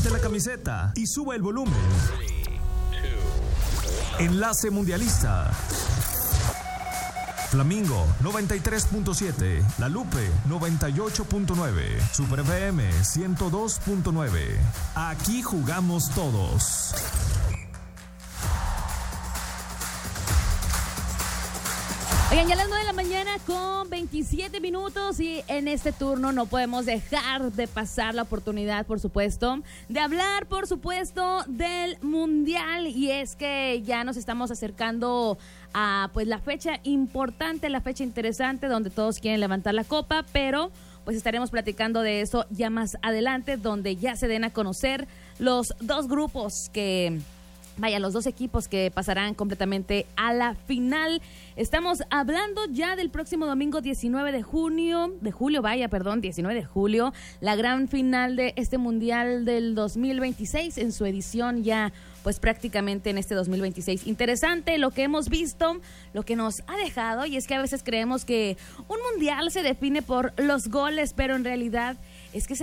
Quítate la camiseta y sube el volumen. Enlace Mundialista. Flamingo 93.7, La Lupe 98.9, Super FM 102.9. Aquí jugamos todos. Oigan, ya a las 9 de la mañana con 27 minutos y en este turno no podemos dejar de pasar la oportunidad, por supuesto, de hablar, por supuesto, del Mundial. Y es que ya nos estamos acercando a pues la fecha importante, la fecha interesante donde todos quieren levantar la copa, pero pues estaremos platicando de eso ya más adelante, donde ya se den a conocer los dos grupos que... Vaya, los dos equipos que pasarán completamente a la final. Estamos hablando ya del próximo domingo 19 de julio, 19 de julio, la gran final de este Mundial del 2026 en su edición ya pues prácticamente en este 2026. Interesante lo que hemos visto, lo que nos ha dejado, y es que a veces creemos que un Mundial se define por los goles, pero en realidad es que